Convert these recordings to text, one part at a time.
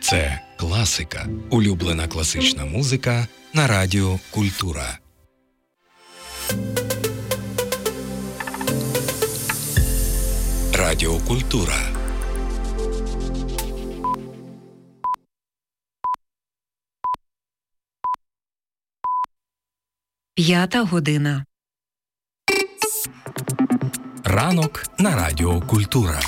Це класика. Улюблена класична музика на Радіо Культура. Радіо Культура. П'ята година. Ранок на Радіо Культура.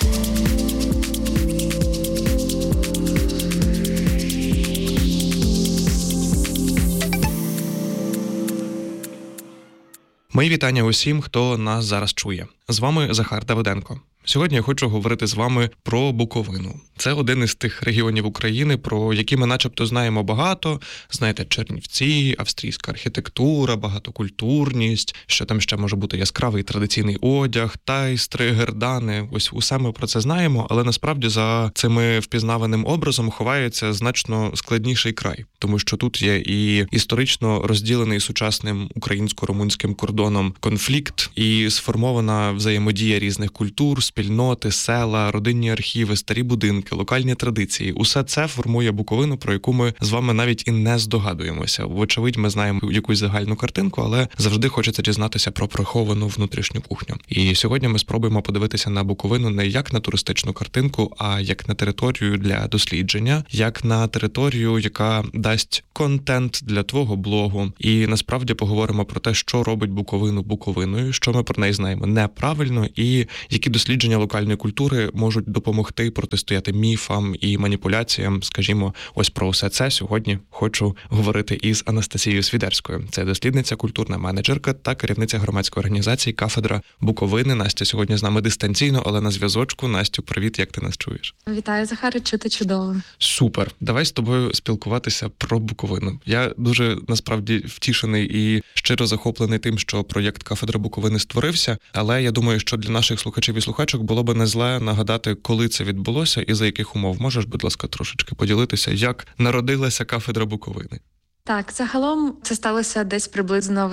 Мої вітання усім, хто нас зараз чує. З вами Захар Давиденко. Сьогодні я хочу говорити з вами про Буковину. Це один із тих регіонів України, про які ми начебто знаємо багато. Знаєте, Чернівці, австрійська архітектура, багатокультурність, що там ще може бути яскравий традиційний одяг, тайстри, гердани. Ось усе ми про це знаємо, але насправді за цими впізнаваним образом ховається значно складніший край. Тому що тут є і історично розділений сучасним українсько-румунським кордоном конфлікт, і сформована взаємодія різних культур, спільноти, села, родинні архіви, старі будинки, локальні традиції. Усе це формує Буковину, про яку ми з вами навіть і не здогадуємося. Вочевидь, ми знаємо якусь загальну картинку, але завжди хочеться дізнатися про приховану внутрішню кухню. І сьогодні ми спробуємо подивитися на Буковину не як на туристичну картинку, а як на територію для дослідження, як на територію, яка дасть контент для твого блогу. І насправді поговоримо про те, що робить Буковину Буковиною, що ми про неї знаємо неправильно, і які дослідження локальної культури можуть допомогти протистояти міфам і маніпуляціям. Скажімо, ось про все це сьогодні хочу говорити із Анастасією Свідерською. Це дослідниця, культурна менеджерка та керівниця громадської організації «Кафедра Буковини». Настя сьогодні з нами дистанційно, але на зв'язочку. Настю, привіт, як ти нас чуєш? Вітаю, Захаре, чути чудово. Супер. Давай з тобою спілкуватися про Буковину. Я дуже, насправді, втішений і щиро захоплений тим, що проєкт «Кафедра Буковини» створився, але я думаю, що для наших слухачів і слухачок було би не зле нагадати, коли це відбулося і за яких умов. Можеш, будь ласка, трошечки поділитися, як народилася «Кафедра Буковини»? Так, загалом це сталося десь приблизно в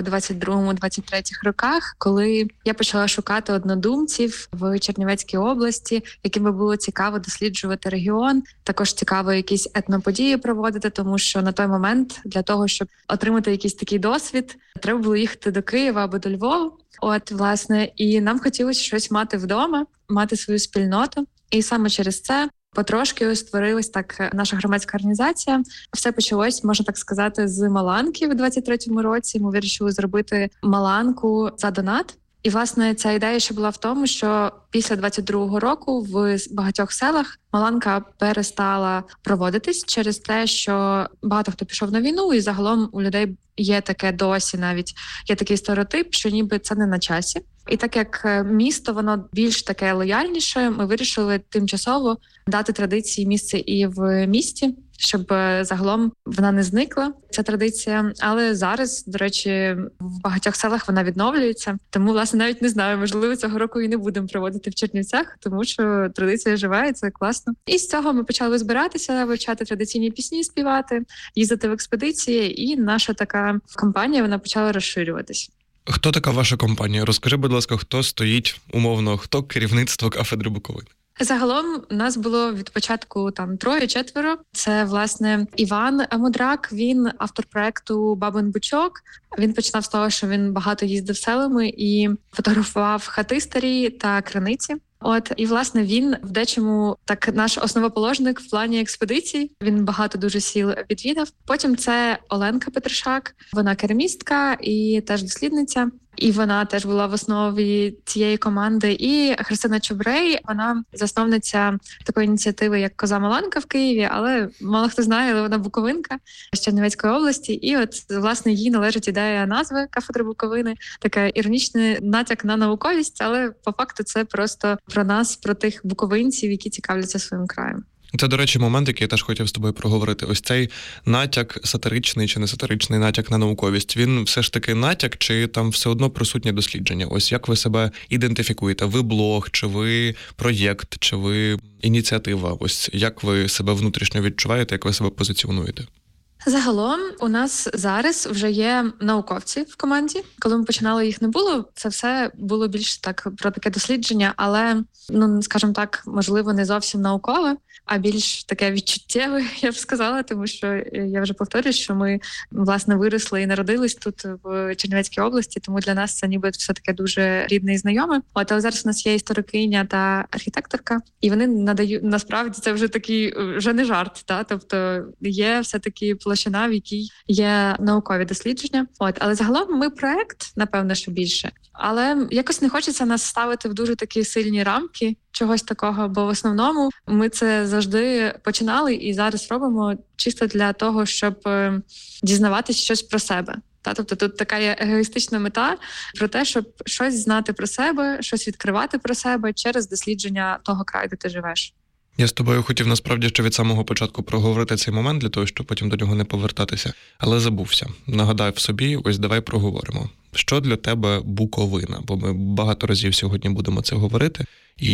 22-23 роках, коли я почала шукати однодумців в Чернівецькій області, яким би було цікаво досліджувати регіон. Також цікаво якісь етноподії проводити, тому що на той момент для того, щоб отримати якийсь такий досвід, треба було їхати до Києва або до Львова. Власне, і нам хотілося щось мати вдома, мати свою спільноту. І саме через це потрошки створилась так наша громадська організація. Все почалось, можна так сказати, з Маланки в 23-му році. Ми вирішили зробити Маланку за донат. І, власне, ця ідея ще була в тому, що після 22-го року в багатьох селах Маланка перестала проводитись через те, що багато хто пішов на війну, і загалом у людей є таке досі навіть, є такий стереотип, що ніби це не на часі. І так як місто, воно більш таке лояльніше, ми вирішили тимчасово дати традиції місце і в місті, щоб загалом вона не зникла, ця традиція. Але зараз, до речі, в багатьох селах вона відновлюється. Тому, власне, навіть не знаю, можливо, цього року і не будемо проводити в Чернівцях, тому що традиція жива, і це класно. І з цього ми почали збиратися, вивчати традиційні пісні, співати, їздити в експедиції, і наша така кампанія, вона почала розширюватись. Хто така ваша компанія? Розкажи, будь ласка, хто стоїть, умовно, хто керівництво «Кафедри Буковини»? Загалом у нас було від початку 3-4. Це, власне, Іван Мудрак, він автор проекту «Бабин Бучок». Він починав з того, що він багато їздив селами і фотографував хати старі та криниці. І, власне, він в дечому так наш основоположник в плані експедицій. Він багато дуже сіл відвідав. Потім це Оленка Петришак, вона керамістка і теж дослідниця. І вона теж була в основі цієї команди. І Христина Чубрей, вона засновниця такої ініціативи, як «Коза Маланка» в Києві, але мало хто знає, але вона буковинка з Чернівецької області. І власне, їй належить ідея назви «Кафедри Буковини». Таке іронічний натяк на науковість, але по факту це просто про нас, про тих буковинців, які цікавляться своїм краєм. Це, до речі, момент, який я теж хотів з тобою проговорити. Ось цей натяк, сатиричний чи не сатиричний натяк на науковість, він все ж таки натяк, чи там все одно присутнє дослідження? Ось як ви себе ідентифікуєте? Ви блог, чи ви проєкт, чи ви ініціатива? Ось як ви себе внутрішньо відчуваєте, як ви себе позиціонуєте? Загалом у нас зараз вже є науковці в команді. Коли ми починали, їх не було. Це все було більше так про таке дослідження, але, скажімо так, можливо, не зовсім наукове, а більш таке відчуттєве, я б сказала, тому що я вже повторюю, що ми, власне, виросли і народились тут в Чернівецькій області, тому для нас це ніби все таке дуже рідне і знайоме. Але зараз у нас є історикиня та архітекторка, і вони надають, насправді, це вже такий, вже не жарт, тобто є все-таки площина, в якій є наукові дослідження. Але загалом ми проект, напевно, що більше. Але якось не хочеться нас ставити в дуже такі сильні рамки чогось такого, бо в основному ми це завжди починали і зараз робимо чисто для того, щоб дізнаватися щось про себе. Тобто тут така є егоїстична мета про те, щоб щось знати про себе, щось відкривати про себе через дослідження того краю, де ти живеш. Я з тобою хотів насправді ще від самого початку проговорити цей момент, для того, щоб потім до нього не повертатися, але забувся. Нагадав собі, ось давай проговоримо. Що для тебе Буковина? Бо ми багато разів сьогодні будемо це говорити,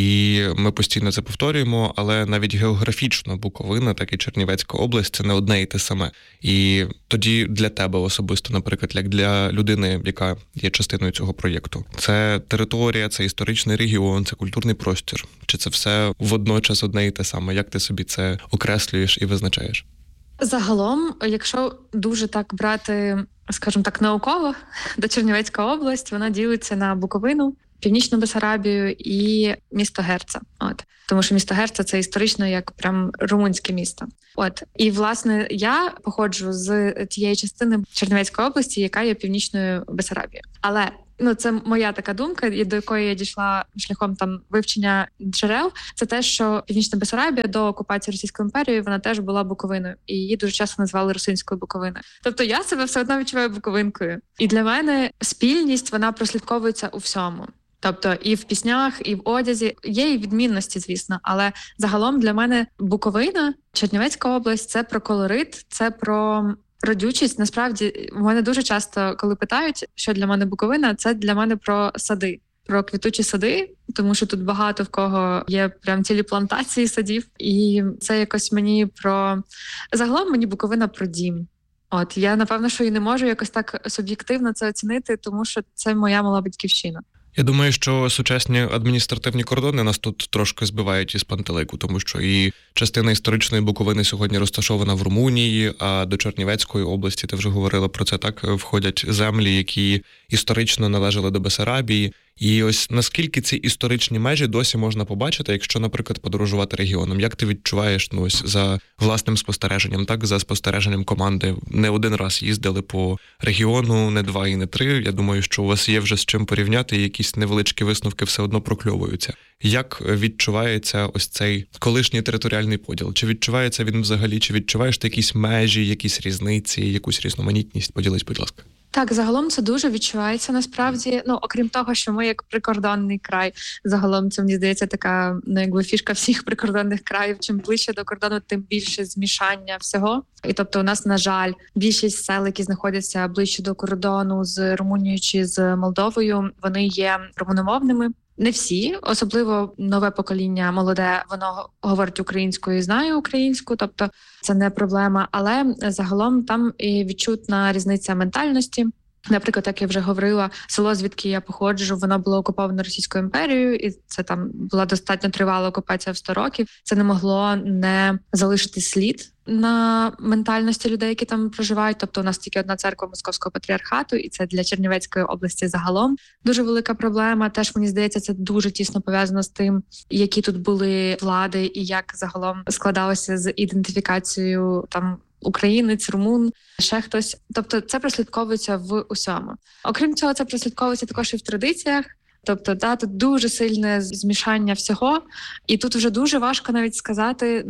і ми постійно це повторюємо, але навіть географічно Буковина, так і Чернівецька область – це не одне і те саме. І тоді для тебе особисто, наприклад, як для людини, яка є частиною цього проєкту, це територія, це історичний регіон, це культурний простір? Чи це все водночас одне і те саме? Як ти собі це окреслюєш і визначаєш? Загалом, якщо дуже так брати, скажімо так, науково, то Чернівецька область, вона ділиться на Буковину, Північну Бессарабію і місто Герца. Тому що місто Герца – це історично як прям румунське місто. І, власне, я походжу з тієї частини Чернівецької області, яка є Північною Бессарабією. Але це моя така думка, до якої я дійшла шляхом вивчення джерел. Це те, що Північна Бессарабія до окупації Російською імперією, вона теж була Буковиною. І її дуже часто називали Русинською Буковиною. Тобто я себе все одно відчуваю буковинкою. І для мене спільність, вона прослідковується у всьому. Тобто і в піснях, і в одязі. Є і відмінності, звісно, але загалом для мене Буковина, Чернівецька область – це про колорит, це про родючість. Насправді, в мене дуже часто, коли питають, що для мене Буковина, це для мене про сади, про квітучі сади, тому що тут багато в кого є прям цілі плантації садів. І це якось мені про... Загалом мені Буковина про дім. Я, напевно, що і не можу якось так суб'єктивно це оцінити, тому що це моя мала батьківщина. Я думаю, що сучасні адміністративні кордони нас тут трошки збивають із пантелику, тому що і частина історичної Буковини сьогодні розташована в Румунії, а до Чернівецької області, ти вже говорила про це, так, входять землі, які історично належали до Бессарабії. І ось наскільки ці історичні межі досі можна побачити, якщо, наприклад, подорожувати регіоном? Як ти відчуваєш, ось за власним спостереженням, так, за спостереженням команди? Не один раз їздили по регіону, не два і не три. Я думаю, що у вас є вже з чим порівняти, і якісь невеличкі висновки все одно прокльовуються. Як відчувається ось цей колишній територіальний поділ? Чи відчувається він взагалі? Чи відчуваєш ти якісь межі, якісь різниці, якусь різноманітність? Поділись, будь ласка. Так, загалом це дуже відчувається насправді. Окрім того, що ми як прикордонний край, загалом це, мені здається, така фішка всіх прикордонних країв. Чим ближче до кордону, тим більше змішання всього. І тобто у нас, на жаль, більшість сел, які знаходяться ближче до кордону з Румунією чи з Молдовою, вони є румуномовними. Не всі, особливо нове покоління молоде, воно говорить українською і знає українську, тобто це не проблема, але загалом там і відчутна різниця ментальності. Наприклад, як я вже говорила, село, звідки я походжу, воно було окуповано Російською імперією, і це там була достатньо тривала окупація в 100 років. Це не могло не залишити слід на ментальності людей, які там проживають. Тобто у нас тільки одна церква Московського патріархату, і це для Чернівецької області загалом дуже велика проблема. Теж, мені здається, це дуже тісно пов'язано з тим, які тут були влади і як загалом складалося з ідентифікацією там українець, румун, ще хтось. Тобто це прослідковується в усьому. Окрім цього, це прослідковується також і в традиціях. Тобто, тут дуже сильне змішання всього, і тут вже дуже важко навіть сказати,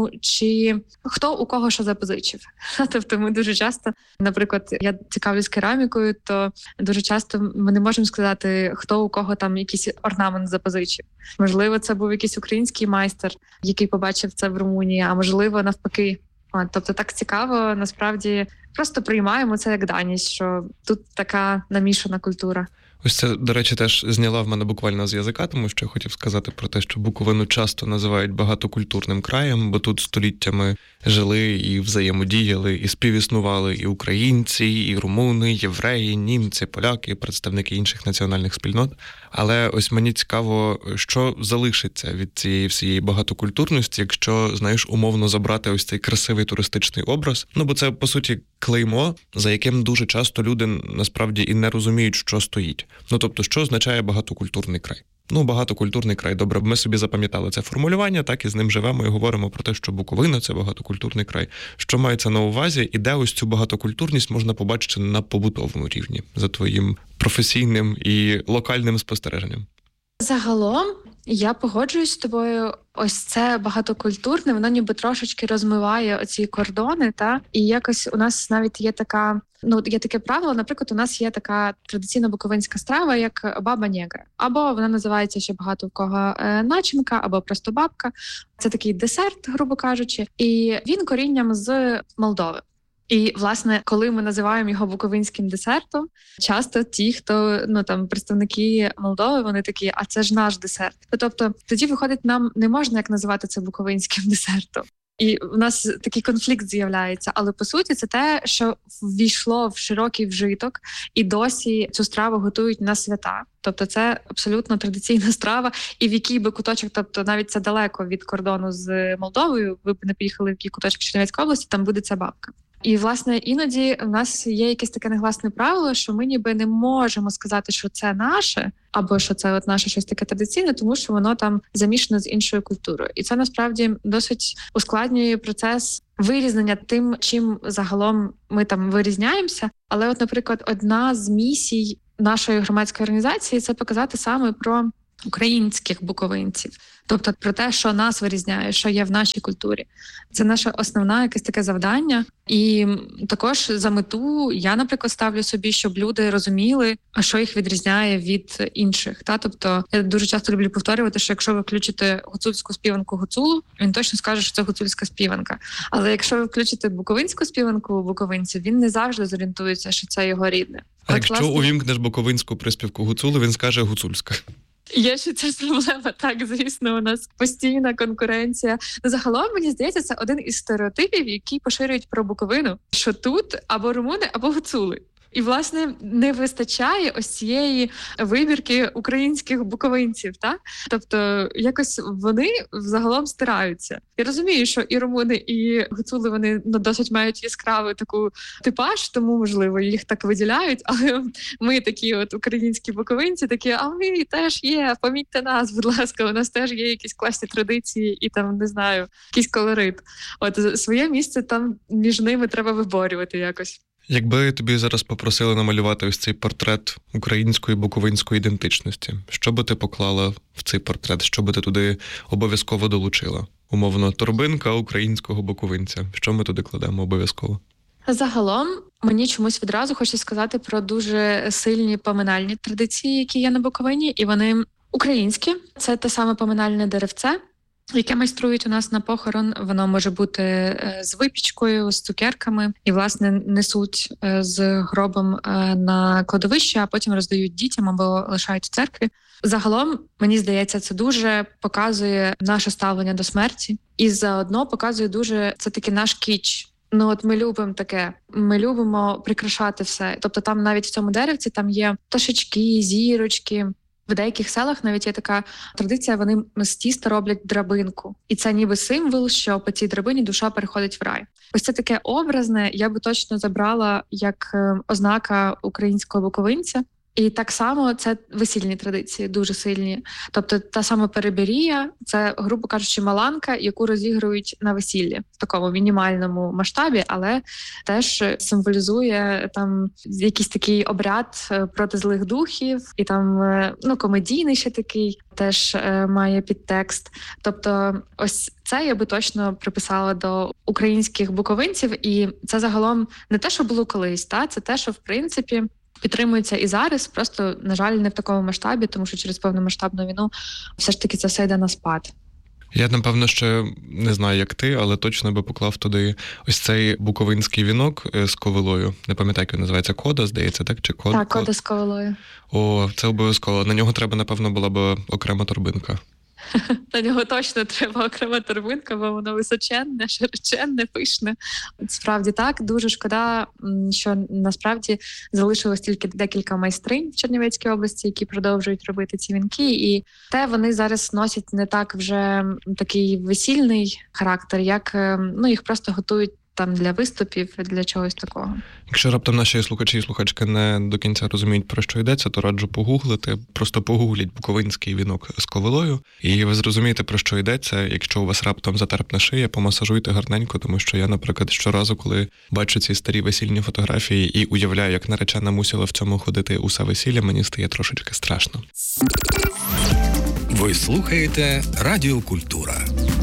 чи хто у кого що запозичив. Тобто ми дуже часто, наприклад, я цікавлюсь керамікою, то дуже часто ми не можемо сказати, хто у кого там якийсь орнамент запозичив. Можливо, це був якийсь український майстер, який побачив це в Румунії, а можливо, навпаки. Тобто так цікаво, насправді, просто приймаємо це як даність, що тут така намішана культура. Ось це, до речі, теж зняла в мене буквально з язика, тому що я хотів сказати про те, що Буковину часто називають багатокультурним краєм, бо тут століттями жили і взаємодіяли, і співіснували і українці, і румуни, євреї, німці, поляки, представники інших національних спільнот. Але ось мені цікаво, що залишиться від цієї всієї багатокультурності, якщо, знаєш, умовно забрати ось цей красивий туристичний образ. Ну, бо це, по суті, клеймо, за яким дуже часто люди насправді і не розуміють, що стоїть. Ну, тобто, що означає багатокультурний край? Ну, багатокультурний край, добре, ми собі запам'ятали це формулювання, так і з ним живемо і говоримо про те, що Буковина – це багатокультурний край. Що мається на увазі і де ось цю багатокультурність можна побачити на побутовому рівні, за твоїм професійним і локальним спостереженням? Загалом, я погоджуюсь з тобою. Ось це багатокультурне, воно ніби трошечки розмиває оці кордони, та? І якось у нас навіть є така, є таке правило, наприклад, у нас є така традиційна буковинська страва, як баба-негра. Або вона називається ще багато в кого начинка, або просто бабка. Це такий десерт, грубо кажучи, і він корінням з Молдови. І, власне, коли ми називаємо його буковинським десертом, часто ті, хто, представники Молдови, вони такі, а це ж наш десерт. Тобто, тоді, виходить, нам не можна як називати це буковинським десертом. І в нас такий конфлікт з'являється. Але, по суті, це те, що ввійшло в широкий вжиток, і досі цю страву готують на свята. Тобто це абсолютно традиційна страва, і в який би куточок, тобто навіть це далеко від кордону з Молдовою, ви б не поїхали в який куточок Чернівецької області, там буде ця бабка. І, власне, іноді в нас є якесь таке негласне правило, що ми ніби не можемо сказати, що це наше, або що це наше щось таке традиційне, тому що воно там замішано з іншою культурою. І це, насправді, досить ускладнює процес вирізнення тим, чим загалом ми там вирізняємося. Але наприклад, одна з місій нашої громадської організації – це показати саме про українських буковинців. Тобто про те, що нас вирізняє, що є в нашій культурі. Це наше основне якесь таке завдання. І також за мету я, наприклад, ставлю собі, щоб люди розуміли, що їх відрізняє від інших. Тобто я дуже часто люблю повторювати, що якщо ви включите гуцульську співанку Гуцулу, він точно скаже, що це гуцульська співанка. Але якщо ви включите буковинську співанку буковинців, він не завжди зорієнтується, що це його рідне. А якщо увімкнеш буковинську приспівку Гуцулу, він скаже гуцульська. Є ще ця проблема, так, звісно, у нас постійна конкуренція. Загалом, мені здається, це один із стереотипів, які поширюють про Буковину, що тут або румуни, або гуцули. І, власне, не вистачає ось цієї вибірки українських буковинців, так? Тобто, якось вони загалом стираються. Я розумію, що і румуни, і гуцули, вони досить мають яскравий таку типаж, тому, можливо, їх так виділяють, але ми такі українські буковинці, такі, а ми теж є, помітьте нас, будь ласка, у нас теж є якісь класні традиції і там, не знаю, якийсь колорит. Своє місце там між ними треба виборювати якось. Якби тобі зараз попросили намалювати ось цей портрет української буковинської ідентичності, що би ти поклала в цей портрет? Що би ти туди обов'язково долучила? Умовно, торбинка українського буковинця. Що ми туди кладемо обов'язково? Загалом, мені чомусь відразу хочеться сказати про дуже сильні поминальні традиції, які є на Буковині, і вони українські. Це те саме поминальне деревце, яке майструють у нас на похорон. Воно може бути з випічкою, з цукерками. І, власне, несуть з гробом на кладовище, а потім роздають дітям або лишають в церкві. Загалом, мені здається, це дуже показує наше ставлення до смерті. І заодно показує дуже, це такий наш кіч. Ми любимо таке. Ми любимо прикрашати все. Тобто там навіть в цьому деревці там є пташечки, зірочки. В деяких селах навіть є така традиція, вони з тіста роблять драбинку. І це ніби символ, що по цій драбині душа переходить в рай. Ось це таке образне, я би точно забрала як ознака українського буковинця. І так само це весільні традиції, дуже сильні. Тобто та сама переберія – це, грубо кажучи, маланка, яку розігрують на весіллі в такому мінімальному масштабі, але теж символізує там якийсь такий обряд проти злих духів, і там комедійний ще такий теж має підтекст. Тобто ось це я би точно приписала до українських буковинців, і це загалом не те, що було колись, це те, що в принципі підтримується і зараз, просто, на жаль, не в такому масштабі, тому що через повномасштабну війну все ж таки це все йде на спад. Я, напевно, ще не знаю, як ти, але точно би поклав туди ось цей буковинський вінок з ковилою. Не пам'ятаю, як він називається, кода, здається, так? Чи код? Так, кода з ковилою. О, це обов'язково. На нього треба, напевно, була б окрема торбинка. На нього точно треба окрема торбинка, бо воно височенне, широченне, пишне. Справді так, дуже шкода, що насправді залишилось тільки декілька майстринь в Чернівецькій області, які продовжують робити ці вінки. І вони зараз носять не так вже такий весільний характер, як їх просто готують там для виступів, для чогось такого. Якщо раптом наші слухачі і слухачки не до кінця розуміють, про що йдеться, то раджу погуглити. Просто погугліть буковинський вінок з ковилою, і ви зрозумієте, про що йдеться. Якщо у вас раптом затерпне шия, помасажуйте гарненько, тому що я, наприклад, щоразу, коли бачу ці старі весільні фотографії і уявляю, як наречена мусила в цьому ходити усе весілля, мені стає трошечки страшно. Ви слухаєте Радіо Культура.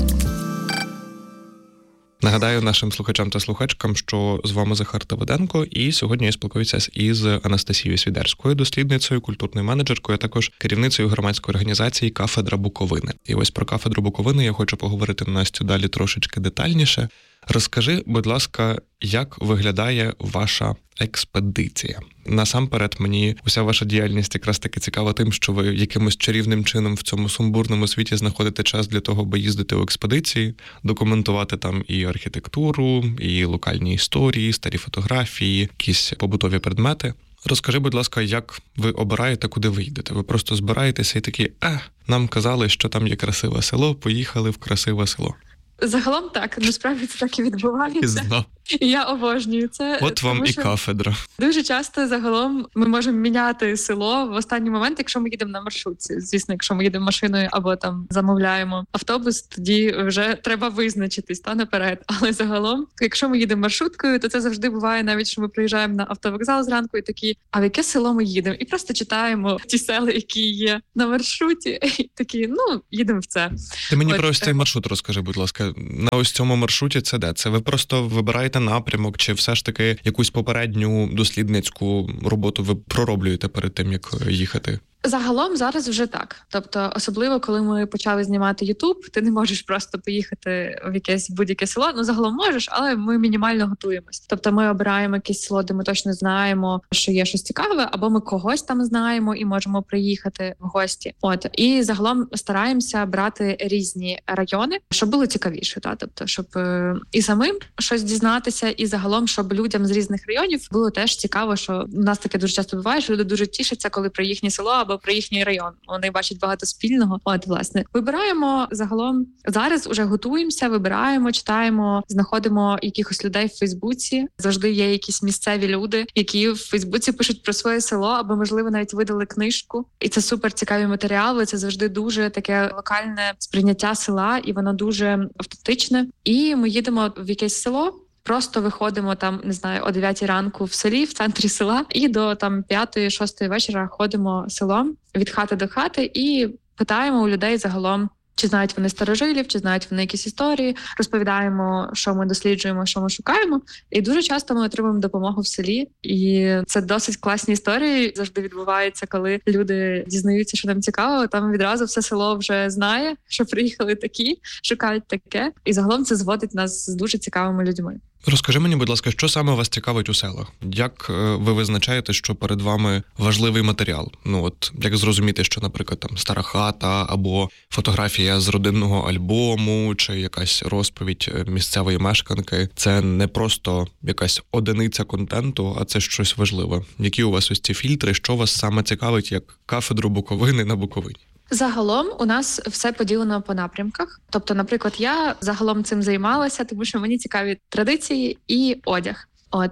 Нагадаю нашим слухачам та слухачкам, що з вами Захар Давиденко, і сьогодні я спілкуюся із Анастасією Свідерською, дослідницею, культурною менеджеркою, а також керівницею громадської організації «Кафедра Буковини». І ось про «Кафедру Буковини» я хочу поговорити, Настю, далі трошечки детальніше. Розкажи, будь ласка, як виглядає ваша експедиція? Насамперед, мені уся ваша діяльність якраз таки цікава тим, що ви якимось чарівним чином в цьому сумбурному світі знаходите час для того, аби їздити у експедиції, документувати там і архітектуру, і локальні історії, старі фотографії, якісь побутові предмети. Розкажи, будь ласка, як ви обираєте, куди ви їдете? Ви просто збираєтеся і такі, нам казали, що там є красиве село, поїхали в красиве село. Загалом так, насправді це так і відбувається. І я обожнюю це. От вам і кафедра. Дуже часто загалом ми можемо міняти село в останній момент, якщо ми їдемо на маршрутці. Звісно, якщо ми їдемо машиною або там замовляємо автобус, тоді вже треба визначитись наперед. Але загалом, якщо ми їдемо маршруткою, то це завжди буває, навіть що ми приїжджаємо на автовокзал зранку і такі, а в яке село ми їдемо? І просто читаємо ті села, які є на маршруті, і такі, їдемо в це. Ти мені про ось цей маршрут розкажи, будь ласка. На ось цьому маршруті це де? Це ви просто вибираєте напрямок, чи все ж таки якусь попередню дослідницьку роботу ви пророблюєте перед тим, як їхати? Загалом зараз вже так. Тобто, особливо, коли ми почали знімати YouTube, ти не можеш просто поїхати в якесь будь-яке село. Загалом можеш, але ми мінімально готуємось. Тобто ми обираємо якесь село, де ми точно знаємо, що є щось цікаве, або ми когось там знаємо і можемо приїхати в гості. І загалом стараємося брати різні райони, щоб було цікавіше. Тобто, щоб і самим щось дізнатися, і загалом, щоб людям з різних районів було теж цікаво, що у нас таке дуже часто буває, що люди дуже тішаться, коли про їхнє село або про їхній район. Вони бачать багато спільного. Власне, вибираємо загалом. Зараз уже готуємося, вибираємо, читаємо, знаходимо якихось людей в Фейсбуці. Завжди є якісь місцеві люди, які в Фейсбуці пишуть про своє село, або, можливо, навіть видали книжку. І це супер цікаві матеріали. Це завжди дуже таке локальне сприйняття села, і воно дуже автентичне. І ми їдемо в якесь село. Просто виходимо там, не знаю, о 9 ранку в селі, в центрі села, і до там 5-6 вечора ходимо селом від хати до хати і питаємо у людей загалом, чи знають вони старожилів, чи знають вони якісь історії, розповідаємо, що ми досліджуємо, що ми шукаємо. І дуже часто ми отримуємо допомогу в селі. І це досить класні історії. Завжди відбувається, коли люди дізнаються, що нам цікаво. Там відразу все село вже знає, що приїхали такі, шукають таке. І загалом це зводить нас з дуже цікавими людьми. Розкажи мені, будь ласка, що саме вас цікавить у селах? Як ви визначаєте, що перед вами важливий матеріал? Як зрозуміти, що, наприклад, там стара хата або фотографія з родинного альбому чи якась розповідь місцевої мешканки – це не просто якась одиниця контенту, а це щось важливе. Які у вас ось ці фільтри, що вас саме цікавить як кафедру Буковини на Буковині? Загалом у нас все поділено по напрямках. Тобто, наприклад, я загалом цим займалася, тому що мені цікаві традиції і одяг.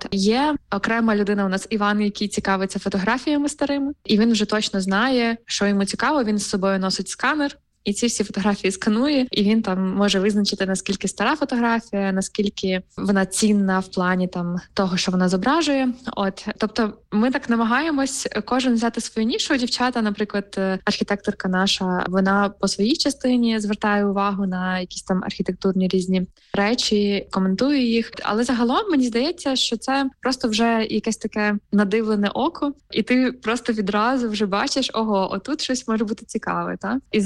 Є окрема людина у нас Іван, який цікавиться фотографіями старими, і він вже точно знає, що йому цікаво, він з собою носить сканер. І ці всі фотографії сканує, і він там може визначити, наскільки стара фотографія, наскільки вона цінна в плані там того, що вона зображує. Тобто ми так намагаємось кожен взяти свою нішу. Дівчата, наприклад, архітекторка наша, вона по своїй частині звертає увагу на якісь там архітектурні різні речі, коментує їх. Але загалом мені здається, що це просто вже якесь таке надивлене око, і ти просто відразу вже бачиш, отут щось може бути цікаве, так? І загалом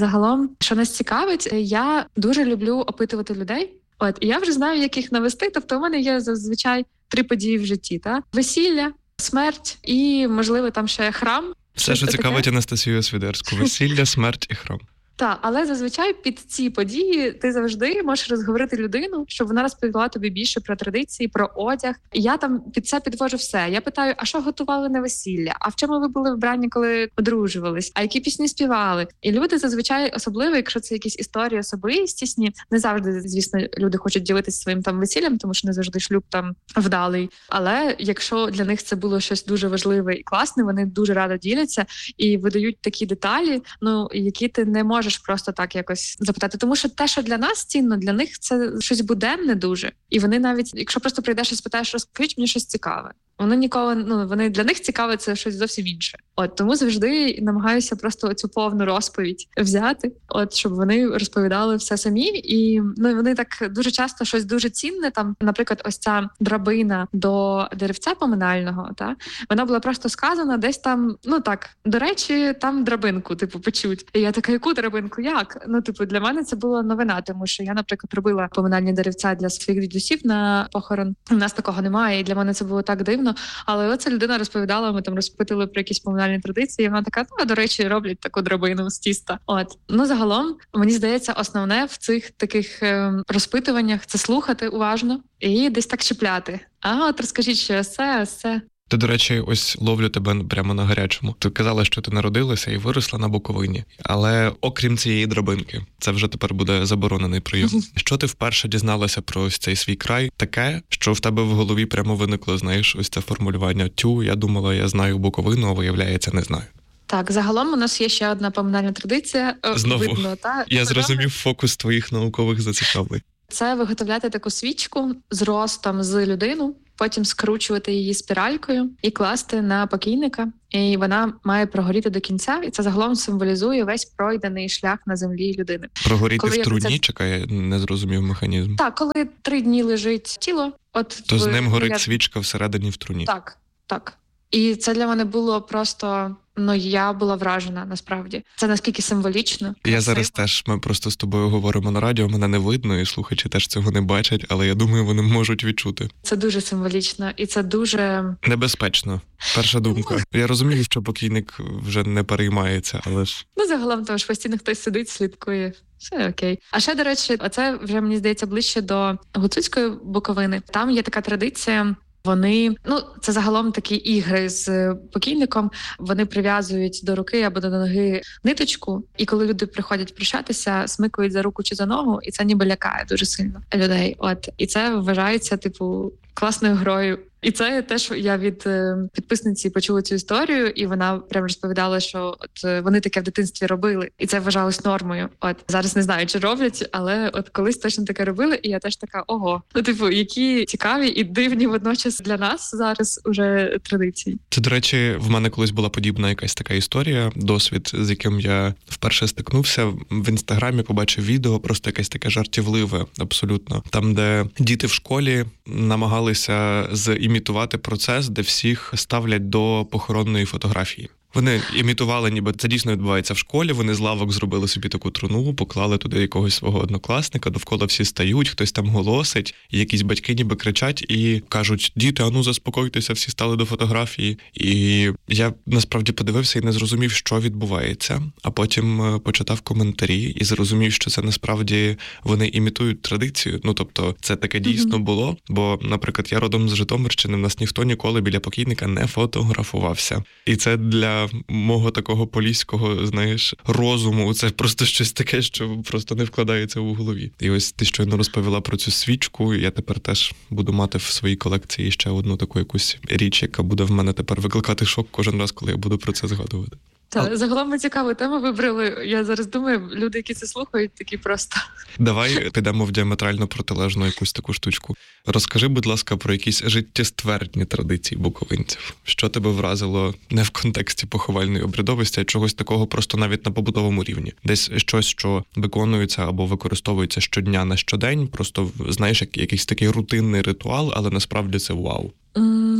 загалом, що нас цікавить, я дуже люблю опитувати людей. І я вже знаю, як їх навести. Тобто у мене є зазвичай 3 події в житті. Весілля, смерть і, можливо, там ще храм. Все, що цікавить Анастасію Свідерську. Весілля, смерть і храм. Так, але зазвичай під ці події ти завжди можеш розговорити людину, щоб вона розповіла тобі більше про традиції, про одяг. І я там під це підвожу все. Я питаю, а що готували на весілля? А в чому ви були вбрані, коли одружувались? А які пісні співали? І люди зазвичай, особливо, якщо це якісь історії особистісні, не завжди, звісно, люди хочуть ділитися своїм там весіллям, тому що не завжди шлюб там вдалий. Але якщо для них це було щось дуже важливе і класне, вони дуже радо діляться і видають такі деталі, які ти не можеш просто так якось запитати. Тому що те, що для нас цінно, для них це щось буденне дуже. І вони навіть, якщо просто прийдеш і спитаєш, розкажіть мені щось цікаве. Вони ніколи, вони для них цікаве це щось зовсім інше. Тому завжди намагаюся просто цю повну розповідь взяти, щоб вони розповідали все самі. І вони так дуже часто щось дуже цінне. Там, наприклад, ось ця драбина до деревця поминального, вона була просто сказана десь там, до речі, там драбинку, почуть. І я така, яку драбинку? Як? Для мене це була новина, тому що я, наприклад, робила поминальні деревця для своїх дідусів на похорон. У нас такого немає, і для мене це було так дивно. Але оця людина розповідала, ми там розпитали про якісь поминальні традиції, і вона така, до речі, роблять таку драбину з тіста. Загалом, мені здається, основне в цих таких розпитуваннях – це слухати уважно і десь так чіпляти. Розкажіть, що ось це. Ти, до речі, ось ловлю тебе прямо на гарячому. Ти казала, що ти народилася і виросла на Буковині. Але окрім цієї драбинки, це вже тепер буде заборонений прийом. Що ти вперше дізналася про ось цей свій край? Таке, що в тебе в голові прямо виникло, ось це формулювання. Я думала, я знаю Буковину, а виявляється, не знаю. Так, загалом у нас є ще одна поминальна традиція. Знову, видно, я зрозумів фокус твоїх наукових зацікавлень. Це виготовляти таку свічку з ростом з людину, потім скручувати її спіралькою і класти на покійника. І вона має прогоріти до кінця, і це загалом символізує весь пройдений шлях на землі людини. Прогоріти в труні? Чекає, не зрозумів механізм. Так, коли 3 дні лежить тіло. То з ним горить свічка всередині в труні? Так. І це для мене було просто... я була вражена, насправді. Це наскільки символічно. Я зараз теж, ми просто з тобою говоримо на радіо, мене не видно, і слухачі теж цього не бачать, але я думаю, вони можуть відчути. Це дуже символічно, і це дуже... небезпечно. Перша думка. Я розумію, що покійник вже не переймається, але ж... загалом тому ж постійно хтось сидить, слідкує. Все окей. А ще, до речі, оце вже, мені здається, ближче до Гуцульської Буковини. Там є така традиція... Вони, це загалом такі ігри з покійником, вони прив'язують до руки або до ноги ниточку, і коли люди приходять прощатися, смикують за руку чи за ногу, і це ніби лякає дуже сильно людей. І це вважається, класною грою. І це теж я від підписниці почула цю історію, і вона прям розповідала, що вони таке в дитинстві робили, і це вважалось нормою. Зараз не знаю, чи роблять, але колись точно таке робили, і я теж така, ого. Які цікаві і дивні водночас для нас зараз уже традиції. Це, до речі, в мене колись була подібна якась така історія, досвід, з яким я вперше стикнувся. В Інстаграмі побачив відео, просто якесь таке жартівливе, абсолютно. Там, де діти в школі намагалися імітувати процес, де всіх ставлять до похоронної фотографії. Вони імітували, ніби це дійсно відбувається в школі, вони з лавок зробили собі таку труну, поклали туди якогось свого однокласника, довкола всі стають, хтось там голосить, і якісь батьки ніби кричать і кажуть: діти, заспокойтеся, всі стали до фотографії. І я насправді подивився і не зрозумів, що відбувається, а потім почитав коментарі і зрозумів, що це насправді вони імітують традицію. Тобто це таке дійсно було, бо, наприклад, я родом з Житомирщини, в нас ніхто ніколи біля покійника не фотографувався. І це для мого такого поліського, розуму, це просто щось таке, що просто не вкладається у голові. І ось ти щойно розповіла про цю свічку, і я тепер теж буду мати в своїй колекції ще одну таку якусь річ, яка буде в мене тепер викликати шок кожен раз, коли я буду про це згадувати. Загалом ми цікаву тему вибрали. Я зараз думаю, люди, які це слухають, такі просто... Давай підемо в діаметрально протилежну якусь таку штучку. Розкажи, будь ласка, про якісь життєствердні традиції буковинців. Що тебе вразило не в контексті поховальної обрядовості, а чогось такого просто навіть на побутовому рівні? Десь щось, що виконується або використовується щодня на щодень, просто, як якийсь такий рутинний ритуал, але насправді це вау.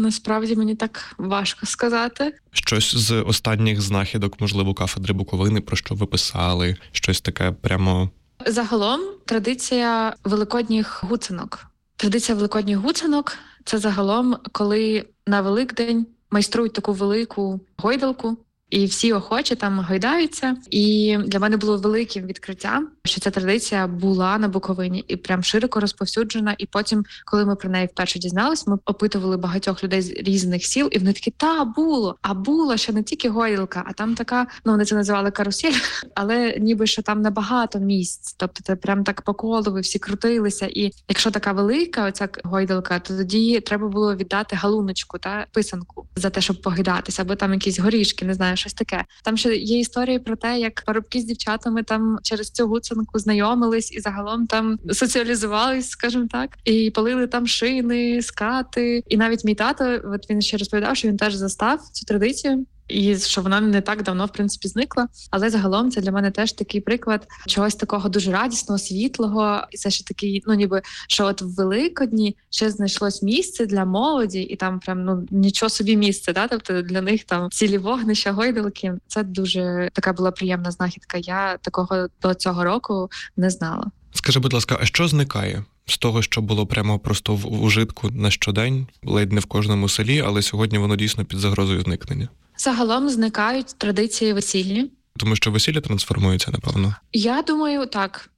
Насправді мені так важко сказати. Щось з останніх знахідок, можливо, кафедри Буковини, про що ви писали? Щось таке прямо... Загалом традиція великодніх гуцинок. Традиція великодніх гуцинок – це загалом, коли на Великдень майструють таку велику гойдалку, і всі охочі там гойдаються. І для мене було великим відкриттям, що ця традиція була на Буковині і прям широко розповсюджена. І потім, коли ми про неї вперше дізнались, ми опитували багатьох людей з різних сіл, і вони такі, було. А було, що не тільки гойдалка, а там така, вони це називали карусель, але ніби що там набагато місць. Тобто це прям так по колу, ви всі крутилися. І якщо така велика оця гойдалка, то тоді треба було віддати галуночку та писанку за те, щоб погидатися, або там якісь горішки, не знаю, щось таке. Там ще є історії про те, як парубки з дівчатами там через цю гуцинку знайомились і загалом там соціалізувались, скажімо так, і палили там шини, скати. І навіть мій тато, от він ще розповідав, що він теж застав цю традицію. І що вона не так давно, в принципі, зникла. Але загалом це для мене теж такий приклад чогось такого дуже радісного, світлого. І це ще такий, ніби, що от в Великодні ще знайшлось місце для молоді, і там прям, нічого собі місце, да? Тобто для них там цілі вогнища, гойдалки. Це дуже така була приємна знахідка. Я такого до цього року не знала. Скажи, будь ласка, а що зникає? З того, що було прямо просто в ужитку на щодень, ледь не в кожному селі, але сьогодні воно дійсно під загрозою зникнення? Загалом зникають традиції весільні. Тому що весілля трансформується, напевно? Я думаю, так.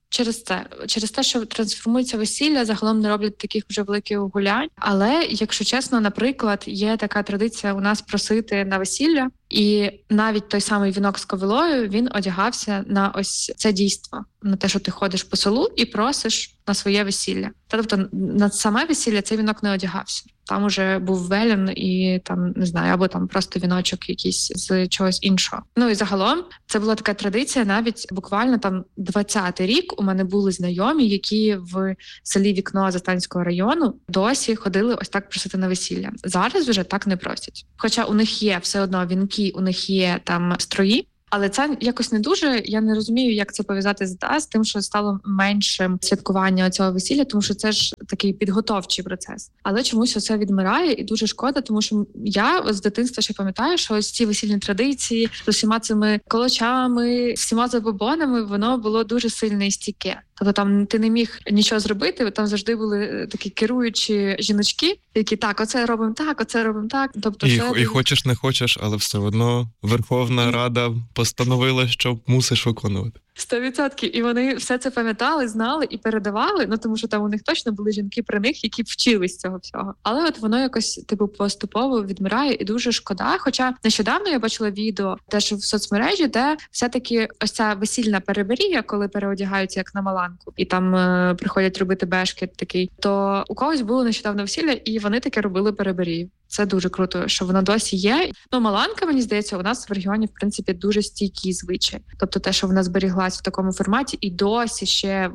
Через те, що трансформується весілля, загалом не роблять таких вже великих гулянь. Але, якщо чесно, наприклад, є така традиція у нас просити на весілля, і навіть той самий вінок з ковилою, він одягався на ось це дійство, на те, що ти ходиш по селу і просиш на своє весілля. Тобто на саме весілля цей вінок не одягався. Там уже був велін і там, не знаю, або там просто віночок якийсь з чогось іншого. І загалом це була така традиція, навіть буквально там 20-й рік у мене були знайомі, які в селі Вікно Застанського району досі ходили ось так просити на весілля. Зараз вже так не просять. Хоча у них є все одно вінки, у них є там строї, але це якось не дуже, я не розумію, як це пов'язати з тим, що стало меншим святкування цього весілля, тому що це ж такий підготовчий процес. Але чомусь оце відмирає і дуже шкода, тому що я з дитинства ще пам'ятаю, що ось ці весільні традиції з усіма цими колочами, всіма забобонами, воно було дуже сильне і стійке. Тобто там ти не міг нічого зробити, там завжди були такі керуючі жіночки, які оце робимо так, оце робимо так. Тобто і хочеш, не хочеш, але все одно Верховна Рада постановила, що мусиш виконувати. 100%. І вони все це пам'ятали, знали і передавали, тому що там у них точно були жінки при них, які вчились цього всього. Але от воно якось поступово відмирає, і дуже шкода. Хоча нещодавно я бачила відео теж в соцмережі, де все-таки ось ця весільна переберія, коли переодягаються як на маланку, і там приходять робити бешкет такий, то у когось було нещодавно весілля, і вони таке робили переберію. Це дуже круто, що вона досі є. Маланка, мені здається, у нас в регіоні, в принципі, дуже стійкі звичаї. Тобто те, що вона зберіглась в такому форматі, і досі ще,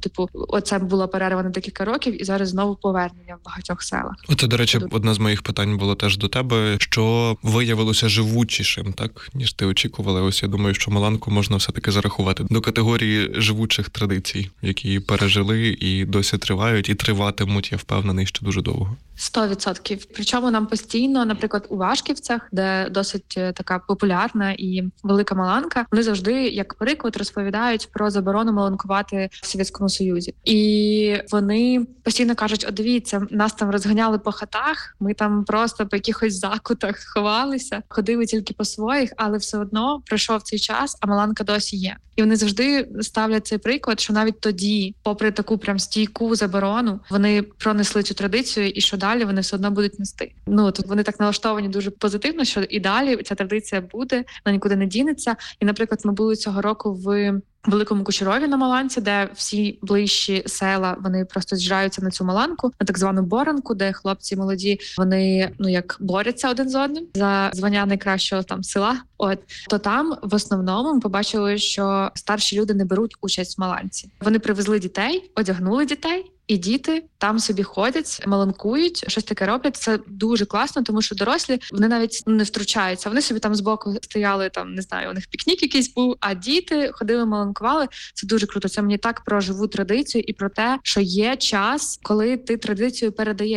оце була перерва на декілька років, і зараз знову повернення в багатьох селах. Оце, до речі, одне з моїх питань було теж до тебе, що виявилося живучішим, так, ніж ти очікувала. Ось я думаю, що маланку можна все-таки зарахувати до категорії живучих традицій, які пережили і досі тривають, і триватимуть, я впевнений, ще дуже довго. 100%. Причому нам постійно, наприклад, у Вашківцях, де досить така популярна і велика маланка, вони завжди, як приклад, розповідають про заборону маланкувати в Совєтському Союзі. І вони постійно кажуть, дивіться, нас там розганяли по хатах, ми там просто по якихось закутах ховалися, ходили тільки по своїх, але все одно пройшов цей час, а маланка досі є. І вони завжди ставлять цей приклад, що навіть тоді, попри таку прям стійку заборону, вони пронесли цю традицію, і що далі вони все одно будуть нести. Тут вони так налаштовані дуже позитивно, що і далі ця традиція буде, вона нікуди не дінеться. І, наприклад, ми були цього року в Великому Кучерові на Маланці, де всі ближчі села, вони просто з'їжджаються на цю маланку, на так звану боранку, де хлопці молоді, вони, як борються один з одним за звання найкращого там села. То там в основному ми побачили, що старші люди не беруть участь в маланці. Вони привезли дітей, одягнули дітей, і діти там собі ходять, маланкують, щось таке роблять. Це дуже класно, тому що дорослі, вони навіть не втручаються. Вони собі там збоку стояли, там, не знаю, у них пікнік якийсь був, а діти ходили, маланкували. Це дуже круто. Це мені так про живу традицію і про те, що є час, коли ти традицію передаєш.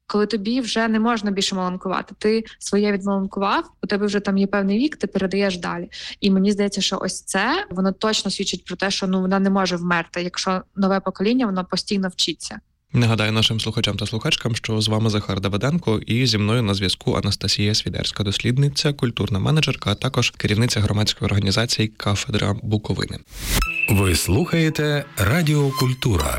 коли тобі вже не можна більше маланкувати. Ти своє відмаланкував, у тебе вже там є певний вік, ти передаєш далі. І мені здається, що ось це, воно точно свідчить про те, що вона не може вмерти, якщо нове покоління, воно постійно вчиться. Нагадаю нашим слухачам та слухачкам, що з вами Захар Давиденко і зі мною на зв'язку Анастасія Свідерська, дослідниця, культурна менеджерка, а також керівниця громадської організації «Кафедра Буковини». Ви слухаєте Радіо Культура.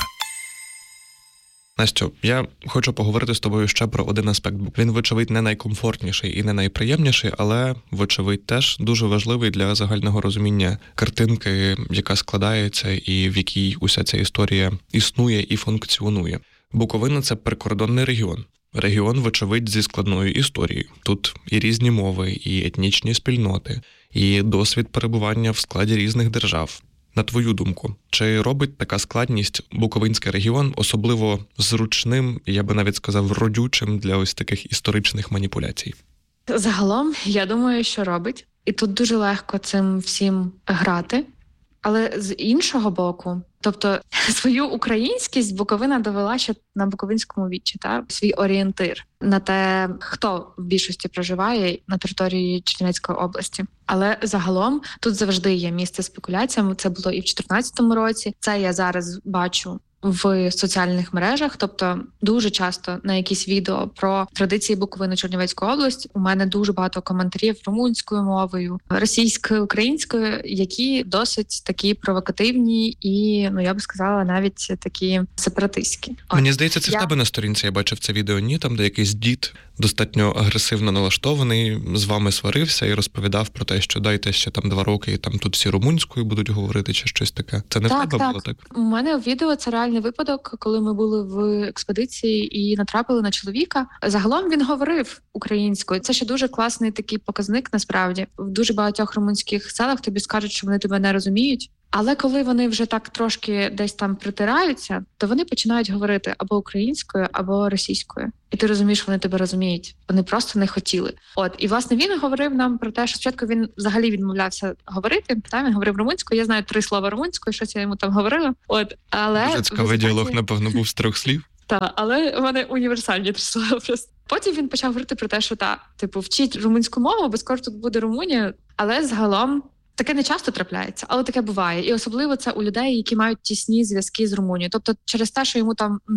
Настю, я хочу поговорити з тобою ще про один аспект. Він, вочевидь, не найкомфортніший і не найприємніший, але, вочевидь, теж дуже важливий для загального розуміння картинки, яка складається і в якій уся ця історія існує і функціонує. Буковина – це прикордонний регіон. Регіон, вочевидь, зі складною історією. Тут і різні мови, і етнічні спільноти, і досвід перебування в складі різних держав. На твою думку, чи робить така складність Буковинський регіон особливо зручним, я би навіть сказав, родючим для ось таких історичних маніпуляцій? Загалом, я думаю, що робить. І тут дуже легко цим всім грати. Але з іншого боку, тобто свою українськість Буковина довела ще на Буковинському вічі, свій орієнтир на те, хто в більшості проживає на території Чернівецької області. Але загалом тут завжди є місце спекуляціям. Це було і в 2014 році. Це я зараз бачу в соціальних мережах, тобто дуже часто на якісь відео про традиції Буковини Чернівецької області у мене дуже багато коментарів румунською мовою, російською, українською, які досить такі провокативні і, я би сказала, навіть такі сепаратистські. Мені здається, це в тебе на сторінці я бачив це відео, там, де якийсь дід достатньо агресивно налаштований, з вами сварився і розповідав про те, що дайте ще там 2 роки, і там тут всі румунською будуть говорити, чи щось таке. Це не в тебе було так? У мене у відео це реальний випадок, коли ми були в експедиції і натрапили на чоловіка. Загалом він говорив українською. Це ще дуже класний такий показник, насправді. В дуже багатьох румунських селах тобі скажуть, що вони тебе не розуміють. Але коли вони вже так трошки десь там притираються, то вони починають говорити або українською, або російською. І ти розумієш, вони тебе розуміють. Вони просто не хотіли. І, власне, він говорив нам про те, що спочатку він взагалі відмовлявся говорити. Він говорив румунською. Я знаю 3 слова румунською, щось я йому там говорила. Але дуже цікавий діалог, напевно, був з 3 слів. Так, але вони універсальні 3 слова просто. Потім він почав говорити про те, що вчіть румунську мову, бо скоро тут буде Румунія. Але загалом таке не часто трапляється, але таке буває. І особливо це у людей, які мають тісні зв'язки з Румунією. Тобто через те, що йому там,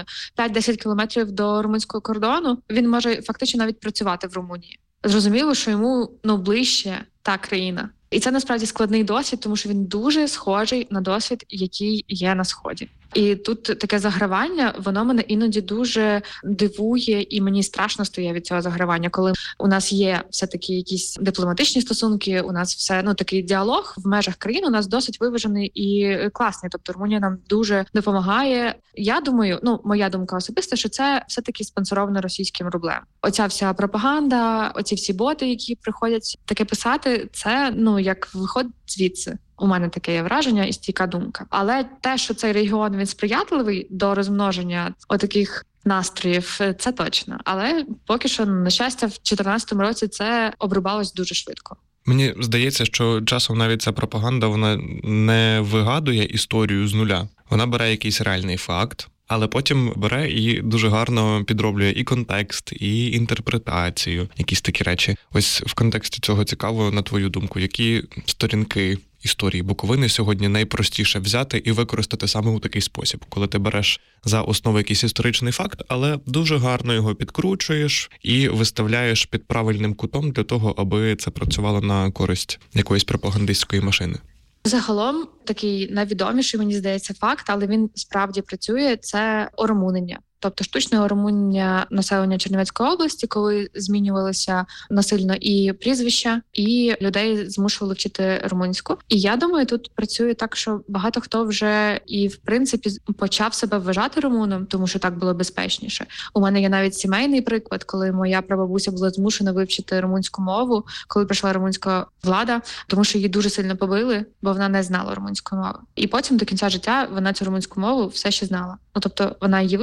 5-10 кілометрів до румунського кордону, він може фактично навіть працювати в Румунії. Зрозуміло, що йому ближче та країна. І це насправді складний досвід, тому що він дуже схожий на досвід, який є на Сході. І тут таке загравання, воно мене іноді дуже дивує, і мені страшно стає від цього загравання, коли у нас є все-таки якісь дипломатичні стосунки, у нас все, такий діалог в межах країн у нас досить виважений і класний. Тобто Румунія нам дуже допомагає. Я думаю, моя думка особиста, що це все-таки спонсоровано російським рублем. Оця вся пропаганда, оці всі боти, які приходять таке писати, це, як виходить звідси. У мене таке є враження і стійка думка. Але те, що цей регіон, він сприятливий до розмноження отаких настроїв, це точно. Але поки що, на щастя, в 2014 році це обрубалось дуже швидко. Мені здається, що часом навіть ця пропаганда, вона не вигадує історію з нуля. Вона бере якийсь реальний факт, але потім бере і дуже гарно підроблює і контекст, і інтерпретацію, якісь такі речі. Ось в контексті цього цікаво, на твою думку, які сторінки історії Буковини сьогодні найпростіше взяти і використати саме у такий спосіб, коли ти береш за основу якийсь історичний факт, але дуже гарно його підкручуєш і виставляєш під правильним кутом для того, аби це працювало на користь якоїсь пропагандистської машини. Загалом такий найвідоміший, мені здається, факт, але він справді працює, це оромунення. Тобто штучне оромунення населення Чернівецької області, коли змінювалися насильно і прізвища, і людей змушували вчити румунську. І я думаю, тут працює так, що багато хто вже і, в принципі, почав себе вважати румуном, тому що так було безпечніше. У мене є навіть сімейний приклад, коли моя прабабуся була змушена вивчити румунську мову, коли прийшла румунська влада, тому що її дуже сильно побили, бо вона не знала румунської мови. І потім до кінця життя вона цю румунську мову все ще знала. Тобто вона її вивчила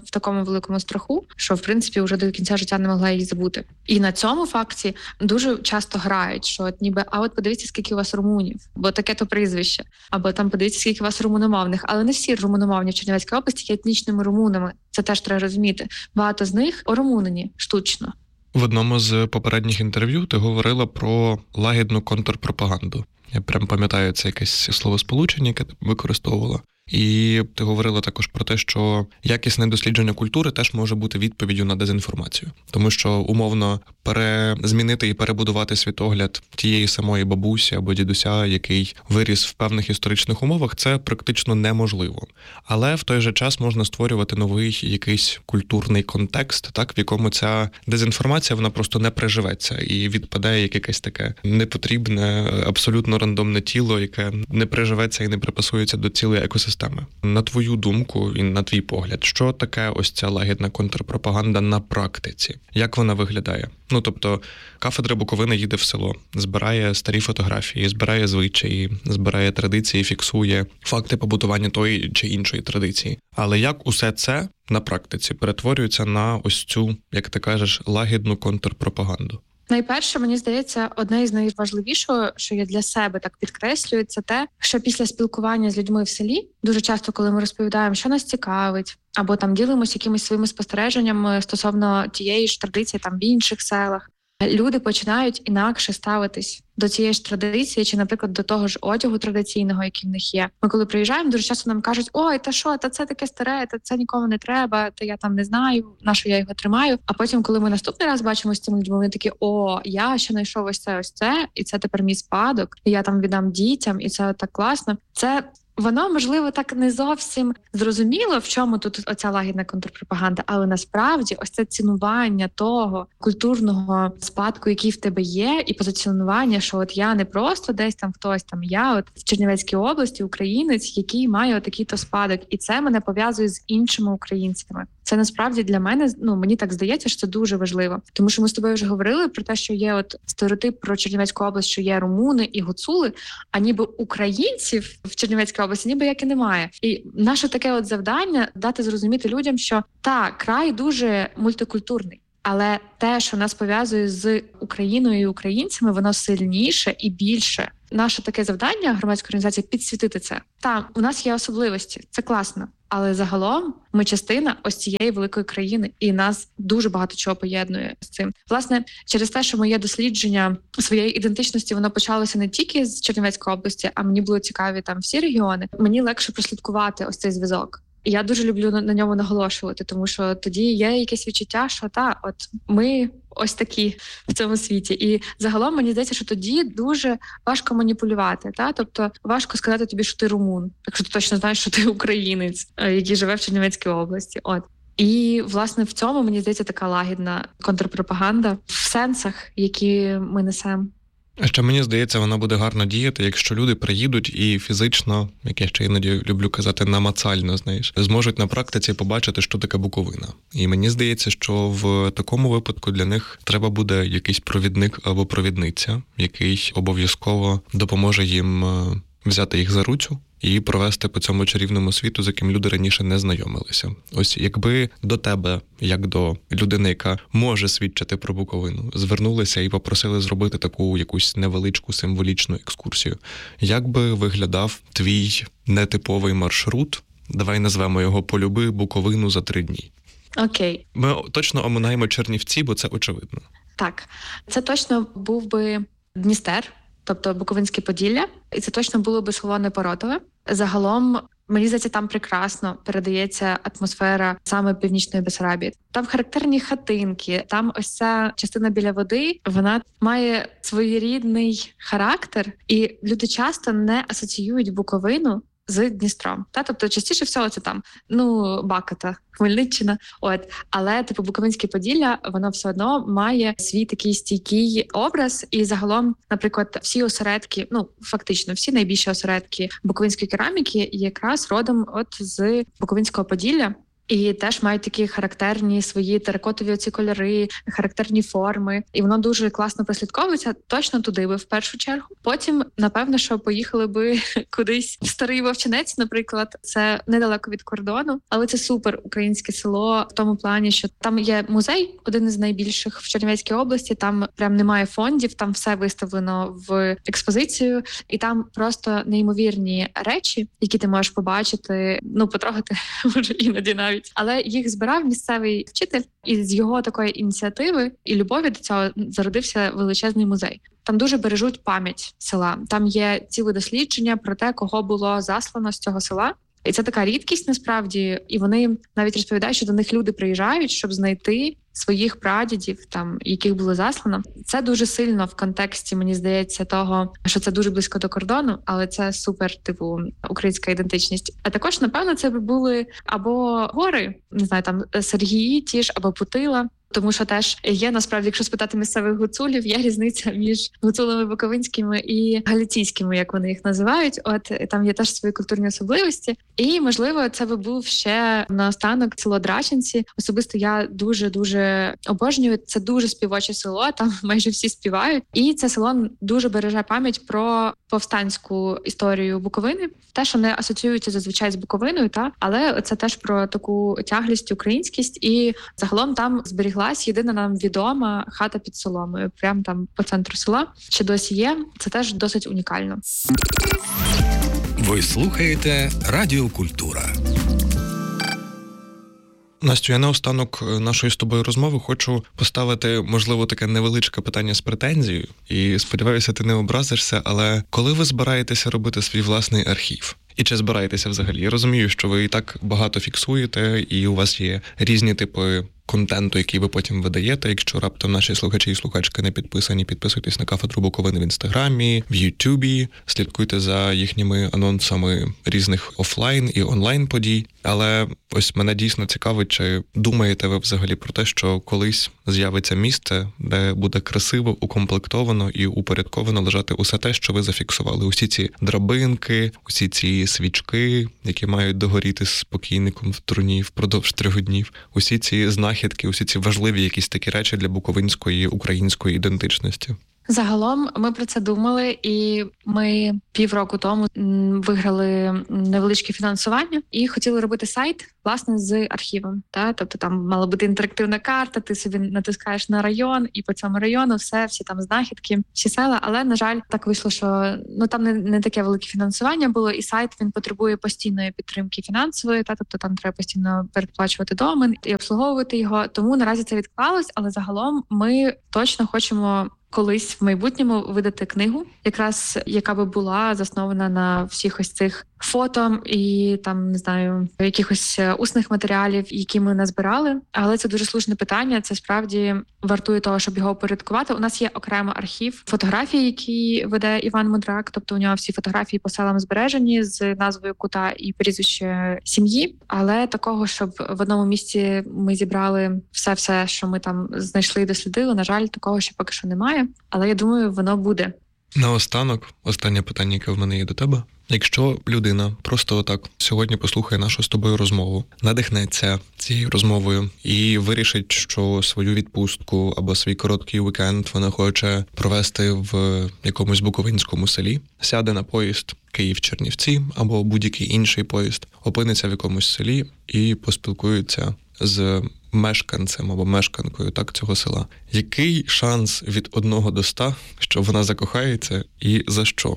в такому великому страху, що в принципі вже до кінця життя не могла її забути. І на цьому факті дуже часто грають, що от ніби подивіться, скільки у вас румунів, бо таке то прізвище, або там подивіться, скільки у вас румуномовних, але не всі румуномовні в Чернівецькій області є етнічними румунами. Це теж треба розуміти. Багато з них орумунені штучно. В одному з попередніх інтерв'ю ти говорила про лагідну контрпропаганду. Я прям пам'ятаю це якесь словосполучення, яке ти використовувала. І ти говорила також про те, що якісне дослідження культури теж може бути відповіддю на дезінформацію. Тому що, умовно, змінити і перебудувати світогляд тієї самої бабусі або дідуся, який виріс в певних історичних умовах, це практично неможливо. Але в той же час можна створювати новий якийсь культурний контекст, так, в якому ця дезінформація, вона просто не приживеться і відпадає як якесь таке непотрібне, абсолютно рандомне тіло, яке не приживеться і не припасується до цілої екосистеми. На твою думку і на твій погляд, що таке ось ця лагідна контрпропаганда на практиці? Як вона виглядає? Тобто, кафедра Буковини їде в село, збирає старі фотографії, збирає звичаї, збирає традиції, фіксує факти побудування тої чи іншої традиції. Але як усе це на практиці перетворюється на ось цю, як ти кажеш, лагідну контрпропаганду? Найперше, мені здається, одне із найважливішого, що я для себе так підкреслюю, це те, що після спілкування з людьми в селі, дуже часто, коли ми розповідаємо, що нас цікавить, або там ділимося якимись своїми спостереженнями стосовно тієї ж традиції там в інших селах, люди починають інакше ставитись до цієї ж традиції, чи, наприклад, до того ж одягу традиційного, який в них є. Ми коли приїжджаємо, дуже часто нам кажуть: ой, та що, та це таке старе, та це нікому не треба, та я там не знаю, на що я його тримаю. А потім, коли ми наступний раз бачимо з цими людьми, вони такі: о, я ще знайшов ось це, і це тепер мій спадок, і я там віддам дітям, і це так класно. Це воно, можливо, так не зовсім зрозуміло, в чому тут оця лагідна контрпропаганда, але насправді ось це цінування того культурного спадку, який в тебе є, і позиціонування, що от я не просто десь там хтось там, я от в Чернівецькій області українець, який має отакий-то спадок, і це мене пов'язує з іншими українцями. Це насправді для мене, мені так здається, що це дуже важливо. Тому що ми з тобою вже говорили про те, що є от стереотип про Чернівецьку область, що є румуни і гуцули, а ніби українців в Чернівецькій області ніби як і немає. І наше таке от завдання – дати зрозуміти людям, що так, край дуже мультикультурний, але те, що нас пов'язує з Україною і українцями, воно сильніше і більше. Наше таке завдання громадської організації – підсвітити це. Так, у нас є особливості, це класно. Але загалом ми частина ось цієї великої країни, і нас дуже багато чого поєднує з цим. Власне, через те, що моє дослідження своєї ідентичності, воно почалося не тільки з Чернівецької області, а мені було цікаві там всі регіони. Мені легше прослідкувати ось цей зв'язок. І я дуже люблю на ньому наголошувати, тому що тоді є якесь відчуття, що от ми ось такі в цьому світі. І загалом мені здається, що тоді дуже важко маніпулювати. Тобто важко сказати тобі, що ти румун, якщо ти точно знаєш, що ти українець, який живе в Чернівецькій області. І, власне, в цьому, мені здається, така лагідна контрпропаганда в сенсах, які ми несемо. А ще мені здається, вона буде гарно діяти, якщо люди приїдуть і фізично, як я ще іноді люблю казати, намацально, зможуть на практиці побачити, що таке Буковина. І мені здається, що в такому випадку для них треба буде якийсь провідник або провідниця, який обов'язково допоможе їм взяти їх за руцю і провести по цьому чарівному світу, з яким люди раніше не знайомилися. Ось якби до тебе, як до людини, яка може свідчити про Буковину, звернулися і попросили зробити таку якусь невеличку символічну екскурсію, як би виглядав твій нетиповий маршрут? Давай назвемо його «Полюби Буковину за 3 дні». Окей. Ми точно оминаємо Чернівці, бо це очевидно. Так. Це точно був би Дністер, тобто Буковинське Поділля, і це точно було би село Непоротове. Загалом, мені здається, там прекрасно передається атмосфера саме Північної Бессарабії. Там характерні хатинки, там ось ця частина біля води, вона має своєрідний характер, і люди часто не асоціюють Буковину з Дністром. Тобто частіше всього це там, Баката, Хмельниччина. Але Буковинське Поділля, воно все одно має свій такий стійкий образ. І загалом, наприклад, всі осередки, фактично всі найбільші осередки буковинської кераміки якраз родом з Буковинського Поділля. І теж мають такі характерні свої теракотові оці кольори, характерні форми. І воно дуже класно прослідковується. Точно туди би в першу чергу. Потім, напевно, що поїхали би кудись в Старий Вовчинець, наприклад. Це недалеко від кордону, але це супер українське село в тому плані, що там є музей, один із найбільших в Чернівецькій області. Там прям немає фондів, там все виставлено в експозицію. І там просто неймовірні речі, які ти можеш побачити, потрогати, може, іноді навіть. Але їх збирав місцевий вчитель, і з його такої ініціативи і любові до цього зародився величезний музей. Там дуже бережуть пам'ять села. Там є ціле дослідження про те, кого було заслано з цього села. І це така рідкість насправді. І вони навіть розповідають, що до них люди приїжджають, щоб знайти своїх прадідів, там, яких було заслано. Це дуже сильно в контексті, мені здається, того, що це дуже близько до кордону, але це супер, українська ідентичність. А також, напевно, це би були або гори, не знаю, там Сергії ті ж, або Путила. Тому що теж є, насправді, якщо спитати місцевих гуцулів, є різниця між гуцулами буковинськими і галиційськими, як вони їх називають. От там є теж свої культурні особливості. І, можливо, це би був ще наостанок село Драченці. Особисто я дуже-дуже обожнюю. Це дуже співоче село, там майже всі співають. І це село дуже береже пам'ять про повстанську історію Буковини. Те, що не асоціюється зазвичай з Буковиною, але це теж про таку тяглість, українськість. І загалом там зберіглась єдина нам відома хата під соломою. Прямо там по центру села. Чи досі є. Це теж досить унікально. Ви слухаєте Радіо Культура. Настю, я наостанок нашої з тобою розмови хочу поставити, можливо, таке невеличке питання з претензією. І сподіваюся, ти не образишся, але коли ви збираєтеся робити свій власний архів? І чи збираєтеся взагалі? Я розумію, що ви і так багато фіксуєте, і у вас є різні типи контенту, який ви потім видаєте. Якщо раптом наші слухачі і слухачки не підписані, підписуйтесь на кафедру Буковини в Інстаграмі, в Ютубі, слідкуйте за їхніми анонсами різних офлайн і онлайн подій. Але ось мене дійсно цікавить, чи думаєте ви взагалі про те, що колись з'явиться місце, де буде красиво, укомплектовано і упорядковано лежати усе те, що ви зафіксували. Усі ці драбинки, усі ці свічки, які мають догоріти з покійником в труні впродовж 3 днів, усі ці знахідки, усі ці важливі якісь такі речі для буковинської, української ідентичності. Загалом ми про це думали, і ми півроку тому виграли невеличке фінансування і хотіли робити сайт, власне, з архівом. Тобто там мала бути інтерактивна карта, ти собі натискаєш на район, і по цьому району всі там знахідки, всі села. Але, на жаль, так вийшло, що там не таке велике фінансування було, і сайт, він потребує постійної підтримки фінансової, тобто там треба постійно передплачувати домен і обслуговувати його. Тому наразі це відклалось, але загалом ми точно хочемо колись в майбутньому видати книгу, якраз яка би була заснована на всіх ось цих фото і там, не знаю, якихось усних матеріалів, які ми назбирали. Але це дуже слушне питання. Це справді вартує того, щоб його упорядкувати. У нас є окремо архів фотографій, які веде Іван Мудрак. Тобто у нього всі фотографії по селам збережені з назвою кута і прізвище сім'ї. Але такого, щоб в одному місці ми зібрали все, що ми там знайшли і дослідили, на жаль, такого ще поки що немає. Але я думаю, воно буде. Наостанок, останнє питання, яке в мене є до тебе. Якщо людина просто отак сьогодні послухає нашу з тобою розмову, надихнеться цією розмовою і вирішить, що свою відпустку або свій короткий вікенд вона хоче провести в якомусь буковинському селі, сяде на поїзд Київ-Чернівці або будь-який інший поїзд, опиниться в якомусь селі і поспілкується з мешканцем або мешканкою цього села. Який шанс від 1 до 100, що вона закохається і за що?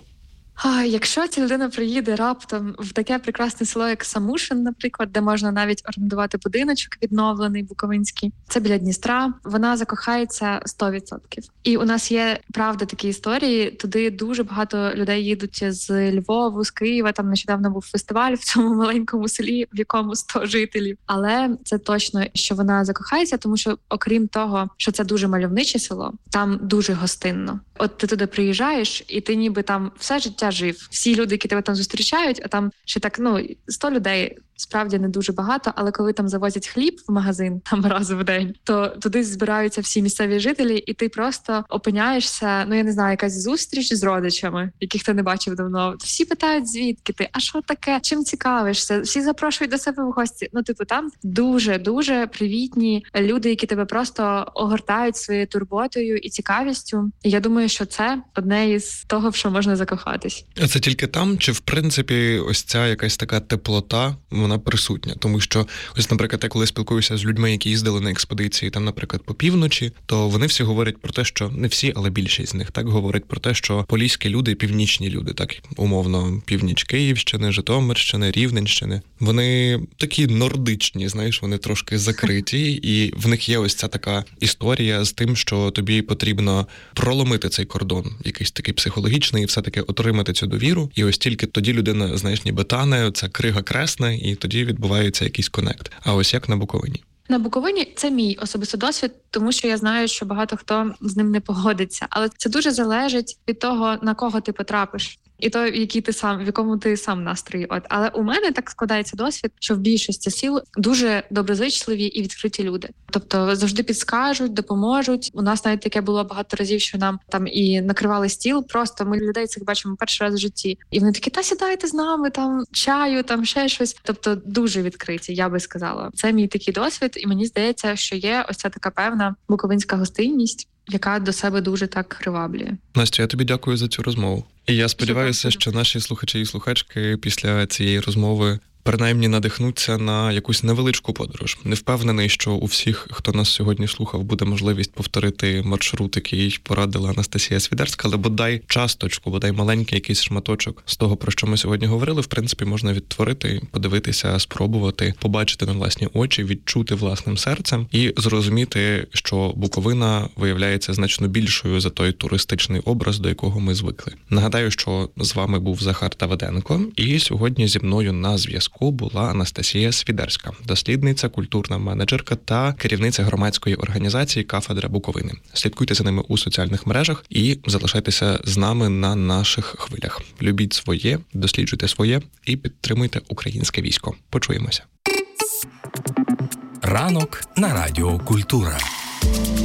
Якщо ця людина приїде раптом в таке прекрасне село, як Самушин, наприклад, де можна навіть орендувати будиночок відновлений, буковинський, це біля Дністра, вона закохається 100%. І у нас є, правда, такі історії, туди дуже багато людей їдуть з Львову, з Києва, там нещодавно був фестиваль в цьому маленькому селі, в якому 100 жителів. Але це точно, що вона закохається, тому що, окрім того, що це дуже мальовниче село, там дуже гостинно. От ти туди приїжджаєш, і ти ніби там все життя жив. Всі люди, які тебе там зустрічають, а там ще так, 100 людей справді не дуже багато, але коли там завозять хліб в магазин там раз в день, то туди збираються всі місцеві жителі, і ти просто опиняєшся, я не знаю, якась зустріч з родичами, яких ти не бачив давно. Всі питають, звідки ти, а що таке, чим цікавишся, всі запрошують до себе в гості. Там дуже привітні люди, які тебе просто огортають своєю турботою і цікавістю. І я думаю, що це одне із того, в що можна закохатись. А це тільки там, чи в принципі ось ця якась така теплота, вона присутня? Тому що ось, наприклад, я коли спілкуюся з людьми, які їздили на експедиції, там, наприклад, по півночі, то вони всі говорять про те, що не всі, але більшість з них так говорять про те, що поліські люди, північні люди, так умовно, північ Київщини, Житомирщини, Рівненщини, вони такі нордичні, знаєш, вони трошки закриті, і в них є ось ця така історія з тим, що тобі потрібно проломити цей кордон, якийсь такий психологічний, і все-таки отримати цю довіру. І ось тільки тоді людина, знаєш, ніби тане, ця крига кресне, і тоді відбувається якийсь конект. А ось як на Буковині? На Буковині це мій особистий досвід, тому що я знаю, що багато хто з ним не погодиться. Але це дуже залежить від того, на кого ти потрапиш. І то, в якому ти сам настрої. Але у мене так складається досвід, що в більшості сіл дуже доброзичливі і відкриті люди. Тобто завжди підскажуть, допоможуть. У нас навіть таке було багато разів, що нам там і накривали стіл. Просто ми людей цих бачимо перший раз в житті. І вони такі, сідайте з нами, там чаю, там ще щось. Тобто дуже відкриті, я би сказала. Це мій такий досвід, і мені здається, що є ось ця така певна буковинська гостинність, яка до себе дуже так приваблює. Настя, я тобі дякую за цю розмову. І я сподіваюся, що наші слухачі і слухачки після цієї розмови принаймні надихнуться на якусь невеличку подорож. Не впевнений, що у всіх, хто нас сьогодні слухав, буде можливість повторити маршрут, який порадила Анастасія Свідерська, але бодай часточку, бодай маленький якийсь шматочок з того, про що ми сьогодні говорили, в принципі, можна відтворити, подивитися, спробувати, побачити на власні очі, відчути власним серцем і зрозуміти, що Буковина виявляється значно більшою за той туристичний образ, до якого ми звикли. Нагадаю, що з вами був Захар Давиденко, і сьогодні зі мною на зв'язку була Анастасія Свідерська, дослідниця, культурна менеджерка та керівниця громадської організації «Кафедра Буковини». Слідкуйте за ними у соціальних мережах і залишайтеся з нами на наших хвилях. Любіть своє, досліджуйте своє і підтримуйте українське військо. Почуємося. Ранок на Радіо Культура.